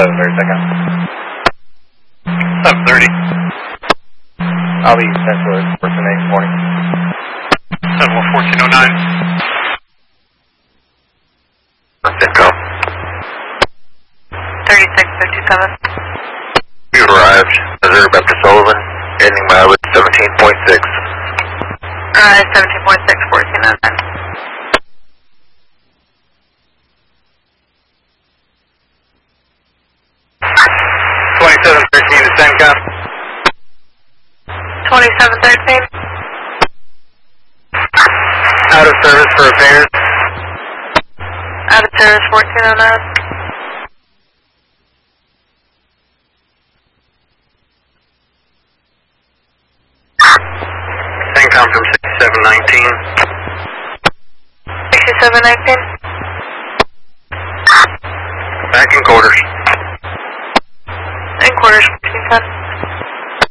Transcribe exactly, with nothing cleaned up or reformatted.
seven thirty second. seven thirty. I'll be Central Airport the next morning. seven one fourteen oh nine. Cinco. thirty-six fifty-seven. We arrived. Missouri back to Sullivan. Ending mileage seventeen point six. Uh, seventeen point six, fourteen oh nine. twenty-seven thirteen to CENTCOM. twenty-seven thirteen. Out of service for repairs. Out of service, fourteen oh nine. CENTCOM from sixty-seven nineteen. sixty-seven nineteen. Back in quarters. In quarters, fourteen ten.